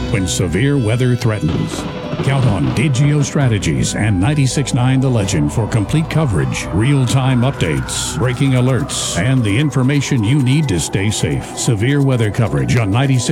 when severe weather threatens. Count on Digio Strategies and 96.9 The Legend for complete coverage, real-time updates, breaking alerts, and the information you need to stay safe. Severe weather coverage on 96.